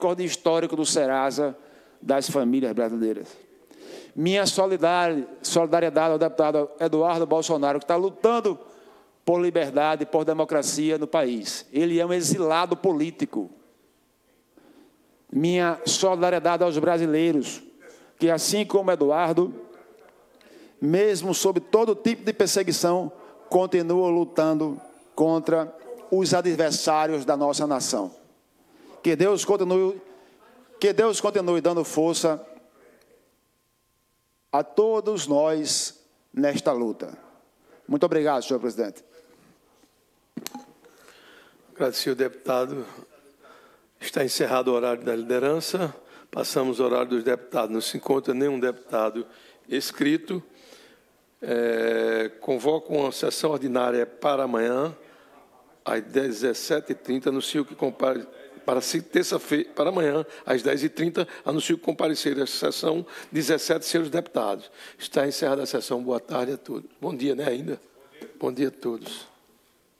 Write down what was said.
recorde histórico do Serasa das famílias brasileiras. Minha solidariedade ao deputado Eduardo Bolsonaro, que está lutando por liberdade e por democracia no país. Ele é um exilado político. Minha solidariedade aos brasileiros, que, assim como Eduardo, mesmo sob todo tipo de perseguição, continuam lutando contra os adversários da nossa nação. Que Deus continue dando força a todos nós nesta luta. Muito obrigado, senhor presidente. Agradecer ao deputado. Está encerrado o horário da liderança. Passamos ao horário dos deputados. Não se encontra nenhum deputado inscrito. Convoco uma sessão ordinária para amanhã, às 17h30. Anuncio que para amanhã, às 10h30, anuncio que compareceram à sessão 17 senhores deputados. Está encerrada a sessão. Boa tarde a todos. Bom dia, né, ainda? Bom dia a todos.